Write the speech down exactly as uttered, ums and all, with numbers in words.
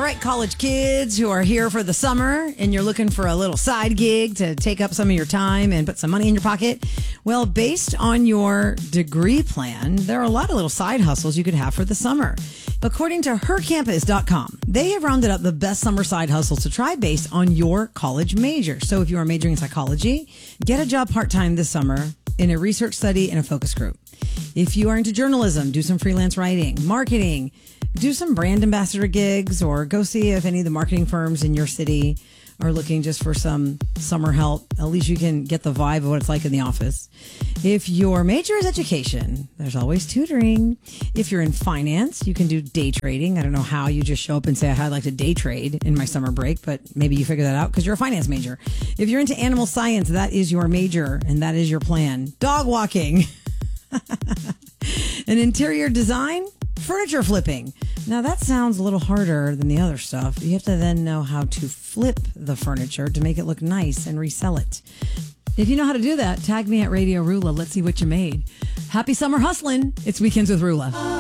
right, college kids who are here for the summer and you're looking for a little side gig to take up some of your time and put some money in your pocket. Well, based on your degree plan, there are a lot of little side hustles you could have for the summer. According to her campus dot com, they have rounded up the best summer side hustles to try based on your college major. So if you are majoring in psychology, get a job part-time this summer in a research study in a focus group. If you are into journalism, do some freelance writing, marketing, do some brand ambassador gigs, or go see if any of the marketing firms in your city are looking just for some summer help. At least you can get the vibe of what it's like in the office. If your major is education, there's always tutoring. If you're in finance, you can do day trading. I don't know how you just show up and say, I'd like to day trade in my summer break, but maybe you figure that out because you're a finance major. If you're into animal science, that is your major and that is your plan. Dog walking. An interior design, furniture flipping. Now that sounds a little harder than the other stuff. You have to then know how to flip the furniture to make it look nice and resell it. If you know how to do that, tag me at Radio Rula. Let's see what you made. Happy summer hustling. It's Weekends with Rula.